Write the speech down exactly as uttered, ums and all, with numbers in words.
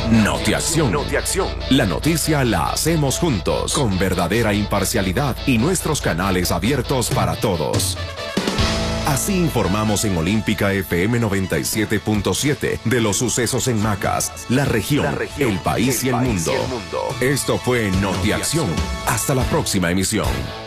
Notiacción. Notiacción. La noticia la hacemos juntos, con verdadera imparcialidad y nuestros canales abiertos para todos. Así informamos en Olímpica F M noventa y siete punto siete de los sucesos en Macas, la región, la región el país, el y, el país mundo. y el mundo. Esto fue Notiacción. Hasta la próxima emisión.